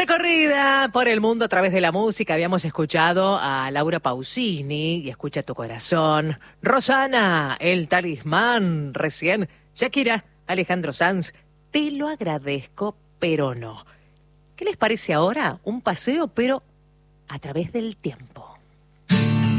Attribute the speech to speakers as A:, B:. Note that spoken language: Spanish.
A: Recorrida por el mundo a través de la música. Habíamos escuchado a Laura Pausini y Escucha tu corazón. Rosana, El Talismán, recién. Shakira, Alejandro Sanz, Te lo agradezco, pero no. ¿Qué les parece ahora? Un paseo, pero a través del tiempo.